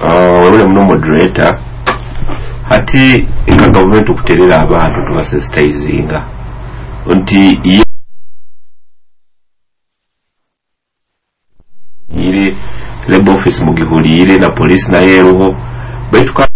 wewe muno moderator hati nga government okuterera abantu tubasensitizinga nti ile labor office mugihulire na police na yeruho baitu